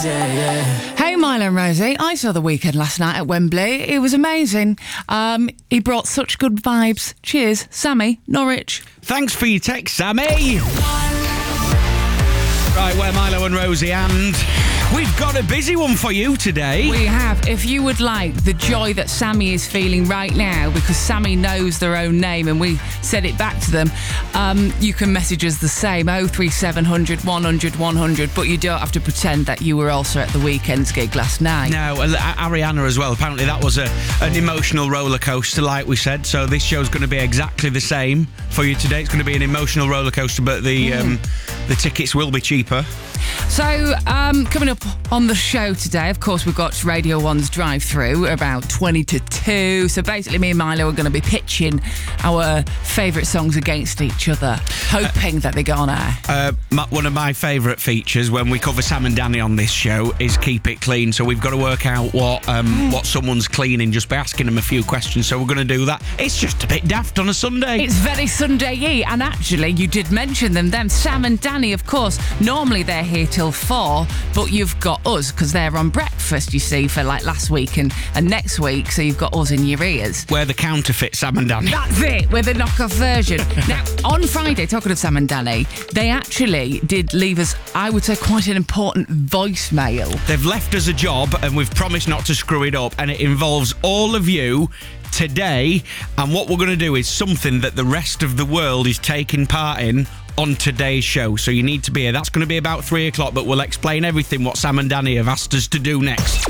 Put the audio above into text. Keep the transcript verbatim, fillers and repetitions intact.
Hey, Milo and Rosie, I saw The Weeknd last night at Wembley. It was amazing. Um, he brought such good vibes. Cheers, Sammy, Norwich. Thanks for your text, Sammy. Right, we're Milo and Rosie, and we've got a busy one for you today. We have. If you would like the joy that Sammy is feeling right now, because Sammy knows their own name and we said it back to them, um, you can message us the same, oh three seven hundred, one hundred, one hundred, but you don't have to pretend that you were also at the Weeknd's gig last night. No, uh, Ariana as well. Apparently that was a, an emotional roller coaster, like we said, so this show's going to be exactly the same for you today. It's going to be an emotional roller coaster, but the, mm. um, the tickets will be cheaper. So, um, coming up on the show today, of course, we've got Radio one's drive-through about twenty to two. So basically, me and Milo are going to be pitching our favourite songs against each other, hoping uh, that they go on air. Uh, my, one of my favourite features when we cover Sam and Danny on this show is Keep It Clean. So we've got to work out what um, what someone's cleaning just by asking them a few questions. So we're going to do that. It's just a bit daft on a Sunday. It's very Sunday-y. And actually, you did mention them, them. Sam and Danny, of course, normally they're here till four, but you've got us because they're on breakfast, you see, for like last week and, and next week, so you've got us in your ears. We're the counterfeit Sam and Danny. That's it, we're the knockoff version. Now, on Friday, talking of Sam and Danny, they actually did leave us, I would say, quite an important voicemail. They've left us a job and we've promised not to screw it up, and it involves all of you today, and what we're going to do is something that the rest of the world is taking part in on today's show, so you need to be here. That's going to be about three o'clock, but we'll explain everything what Sam and Danny have asked us to do next.